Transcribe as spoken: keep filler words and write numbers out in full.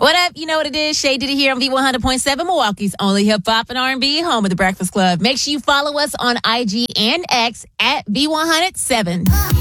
What up? You know what it is. Shay Diddy here on V one hundred point seven, Milwaukee's only hip hop and R and B, home of the Breakfast Club. Make sure you follow us on I G and X at V one oh seven.